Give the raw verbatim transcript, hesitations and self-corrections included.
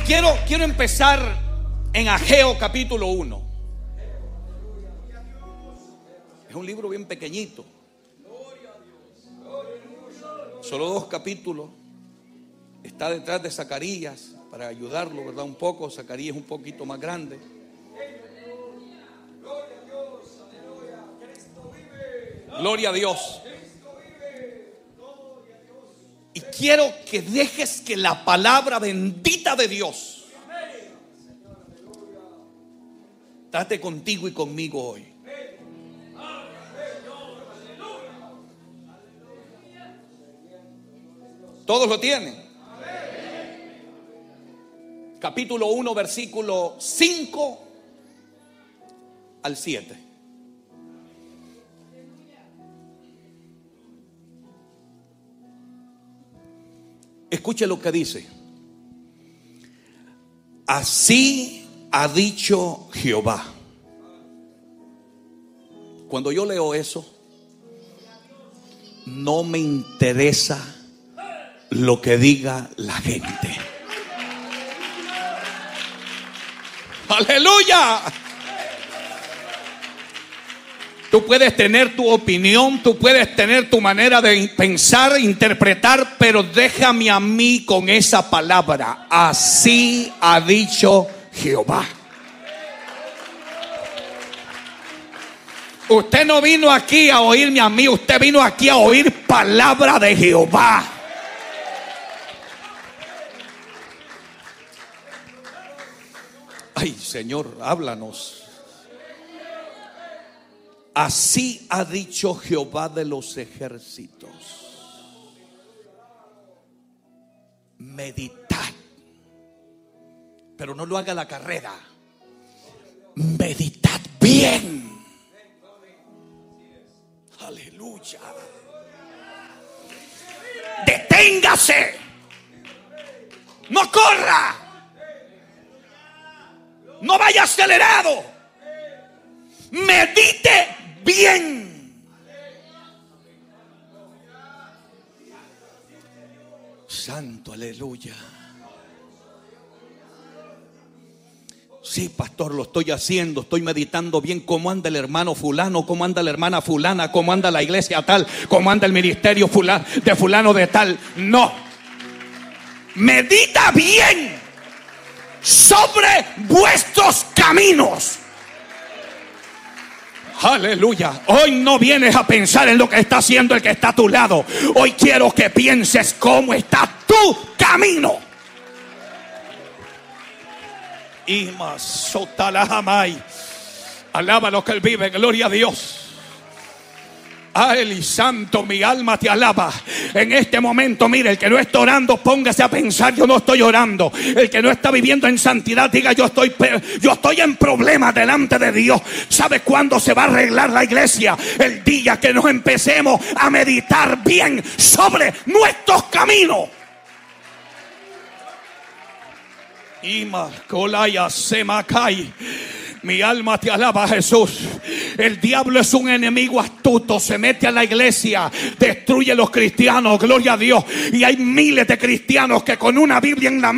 quiero, quiero empezar en Ageo capítulo uno. Es un libro bien pequeñito, solo dos capítulos. Está detrás de Zacarías para ayudarlo, ¿verdad? Un poco. Zacarías es un poquito más grande. Gloria a Dios. Y quiero que dejes que la palabra bendita de Dios trate contigo y conmigo hoy. ¿Todos lo tienen? Capítulo uno, versículo cinco al siete. Escuche lo que dice. Así ha dicho Jehová. Cuando yo leo eso, no me interesa lo que diga la gente. Aleluya. Tú puedes tener tu opinión, tú puedes tener tu manera de pensar, interpretar, pero déjame a mí con esa palabra. Así ha dicho Jehová. Usted no vino aquí a oírme a mí, usted vino aquí a oír palabra de Jehová. Ay, Señor, háblanos. Así ha dicho Jehová de los ejércitos. Meditad, pero no lo haga a la carrera. Meditad bien. Aleluya. Deténgase. No corra. No vaya acelerado. Medite bien. Santo, aleluya. Sí, pastor, lo estoy haciendo. Estoy meditando bien cómo anda el hermano fulano, cómo anda la hermana fulana, cómo anda la iglesia tal, cómo anda el ministerio fulano, de fulano de tal. No. Medita bien sobre vuestros caminos. Aleluya. Hoy no vienes a pensar en lo que está haciendo el que está a tu lado. Hoy quiero que pienses cómo está tu camino. Y más sotalajamay. Alaba lo que él vive. Gloria a Dios. Ay, santo, mi alma te alaba. En este momento, mire, el que no está orando, póngase a pensar: yo no estoy orando. El que no está viviendo en santidad, diga: yo estoy, yo estoy en problemas delante de Dios. ¿Sabe cuándo se va a arreglar la iglesia? El día que nos empecemos a meditar bien sobre nuestros caminos. Ima colaya semacay. Mi alma te alaba, Jesús. El diablo es un enemigo astuto. Se mete a la iglesia, destruye a los cristianos. Gloria a Dios. Y hay miles de cristianos que con una Biblia en la mano